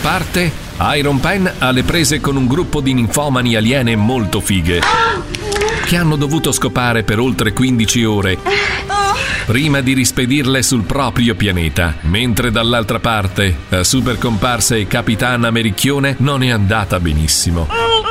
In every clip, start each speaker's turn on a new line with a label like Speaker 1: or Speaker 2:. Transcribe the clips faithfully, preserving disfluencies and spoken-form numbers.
Speaker 1: parte, Iron Pen ha le prese con un gruppo di ninfomani aliene molto fighe che hanno dovuto scopare per oltre quindici ore prima di rispedirle sul proprio pianeta, mentre dall'altra parte la super comparsa e Capitan Americchione non è andata benissimo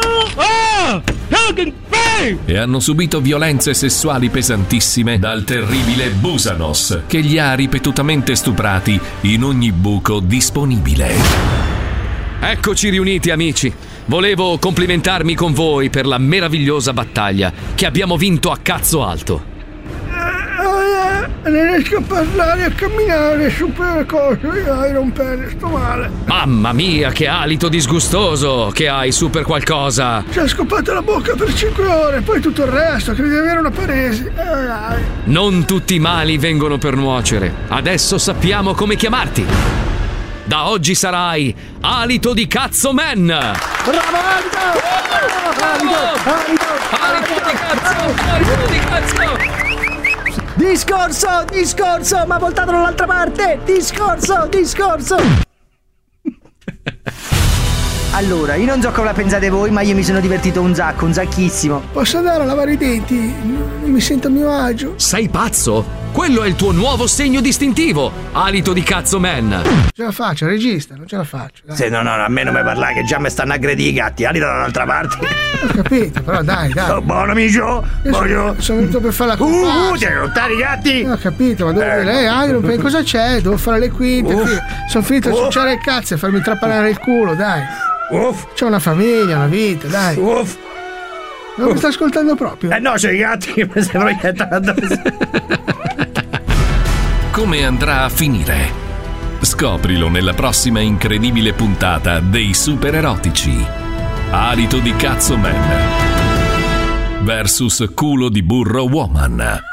Speaker 1: e hanno subito violenze sessuali pesantissime dal terribile Busanos, che li ha ripetutamente stuprati in ogni buco disponibile.
Speaker 2: Eccoci riuniti, amici. Volevo complimentarmi con voi per la meravigliosa battaglia che abbiamo vinto a cazzo alto.
Speaker 3: Non riesco a parlare e a camminare su per cose, Iron Pen, sto male.
Speaker 2: Mamma mia, che alito disgustoso che hai su per qualcosa.
Speaker 3: Ci ha scopato la bocca per cinque ore, poi tutto il resto, credi di avere una paresi.
Speaker 2: Non tutti i mali vengono per nuocere. Adesso sappiamo come chiamarti. Da oggi sarai Alito di Cazzo Man.
Speaker 3: Bravo Alito!
Speaker 2: Bravo! Alito di cazzo! Alito di cazzo!
Speaker 4: Discorso, discorso, ma voltato dall'altra parte. Discorso, discorso. Allora, io non so come la pensate voi, ma io mi sono divertito un sacco, un sacchissimo.
Speaker 3: Posso andare a lavare i denti? Non mi sento a mio agio.
Speaker 2: Sei pazzo? Quello è il tuo nuovo segno distintivo, Alito di Cazzo Man.
Speaker 3: Ce la faccio, regista, non ce la faccio. Dai.
Speaker 5: Sì, no, no, a me non mi parlare che già mi stanno aggredendo i gatti, Alito dall'altra parte.
Speaker 3: Ho capito, però dai, dai.
Speaker 5: Oh, buono amico, voglio.
Speaker 3: Sono venuto per fare la comparsa.
Speaker 5: Uh, ti hai rottare i gatti?
Speaker 3: Ho capito, ma dove
Speaker 5: eh,
Speaker 3: lei, Iron Pen, cosa c'è? Devo fare le quinte.
Speaker 5: Uff.
Speaker 3: Sono finito a
Speaker 5: Uff.
Speaker 3: succiare il cazzo e farmi trapanare il culo, dai.
Speaker 5: Uff.
Speaker 3: C'ho una famiglia, una vita, dai.
Speaker 5: Uff.
Speaker 3: Non mi sta ascoltando proprio.
Speaker 5: Eh no, c'è i gatti che mi stanno proiettando.
Speaker 1: Come andrà a finire? Scoprilo nella prossima incredibile puntata dei Super Erotici. Alito di Cazzo Man versus Culo di Burro Woman.